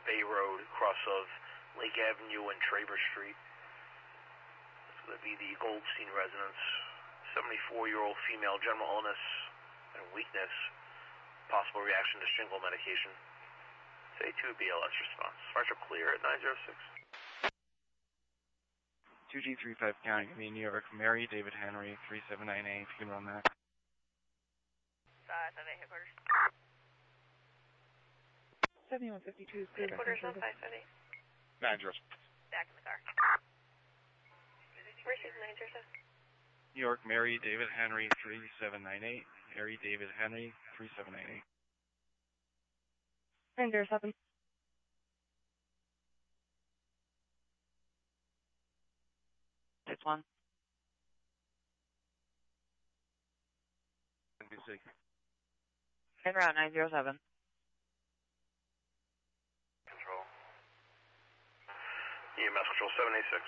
Bay Road, cross of Lake Avenue and Traver Street. It's going to be the Goldstein residence. 74-year-old female, general illness and weakness. Possible reaction to shingle medication. Say 2 BLS response. Fires are clear at 906. 2G35 County, New York, Mary David Henry, 3798. If you can run that. 578 headquarters. 7152 is clear. Headquarters on 578. 906. Back in the car. Receive 907. New York, Mary David Henry, 3798. Mary David Henry, 3798. 907. It's one. NBC. En route 907. Control. EMS control 786.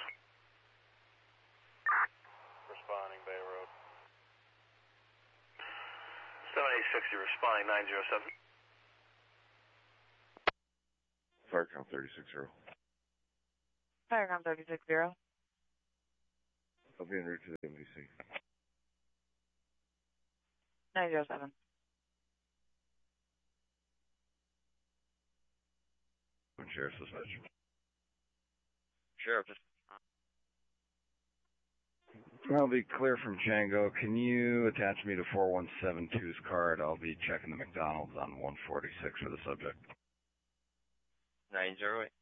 Responding Bay Road. 786, you're responding 907. Firecom 360. Firecom 360. I'll be en route to the MDC. 907. Sheriff's dispatch. Sheriff, just... I'll be clear from Django. Can you attach me to 4172's card? I'll be checking the McDonald's on 146 for the subject. 908.